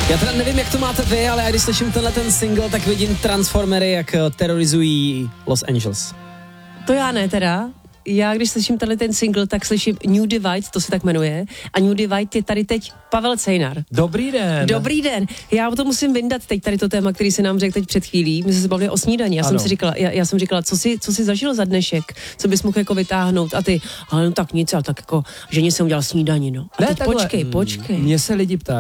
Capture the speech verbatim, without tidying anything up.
Já teda nevím, jak to máte vy, ale já když slyším tenhle ten single, tak vidím Transformery, jak terorizují Los Angeles. To já ne teda. Já když slyším tady ten single, tak slyším New Divide, to se tak jmenuje. A New Divide je tady teď Pavel Cejnar. Dobrý den. Dobrý den. Já o to musím vyndat teď tady to téma, který se nám řekl teď před chvílí. My jsme se bavili o snídani. Já ano. jsem si říkala, já, já jsem říkala, co si, co si zažil za dnešek, co bys mohl jako vytáhnout. A ty, ale no tak nic, ale tak jako, že jsem udělal snídani, no. A ne, teď takhle, počkej, počkej. Mně se lidi ptají.